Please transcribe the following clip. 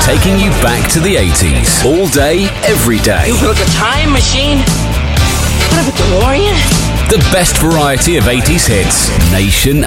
taking you back to the 80s. All day, every day. You built a time machine? What, a DeLorean? The best variety of 80s hits. Nation